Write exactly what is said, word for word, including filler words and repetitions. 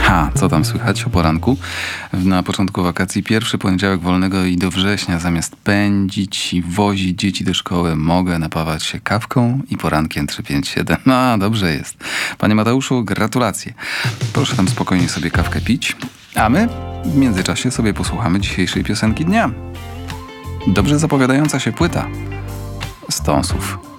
Ha, co tam słychać o poranku? Na początku wakacji pierwszy poniedziałek wolnego i do września zamiast pędzić i wozić dzieci do szkoły mogę napawać się kawką i porankiem trzy pięć siedem. No, dobrze jest. Panie Mateuszu, gratulacje. Proszę tam spokojnie sobie kawkę pić, a my w międzyczasie sobie posłuchamy dzisiejszej piosenki dnia. Dobrze zapowiadająca się płyta Stonesów.